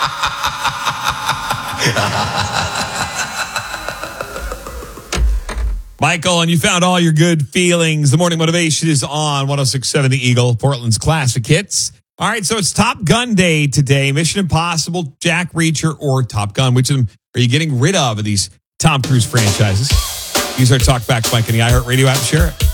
Michael, and you found all your good feelings. The morning motivation is on 106.7 The Eagle, Portland's classic hits. All right, so it's Top Gun Day today. Mission Impossible, Jack Reacher, or Top Gun. Which of them are you getting rid of these Tom Cruise franchises? Use our Talkback Mike in the iHeartRadio app. Share it.